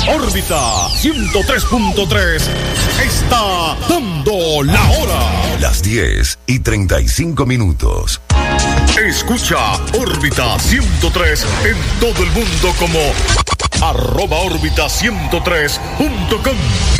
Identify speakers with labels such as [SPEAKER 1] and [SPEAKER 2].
[SPEAKER 1] Órbita 103.3 está dando la hora.
[SPEAKER 2] Las 10:35.
[SPEAKER 1] Escucha Órbita 103 en todo el mundo como @órbita103.com.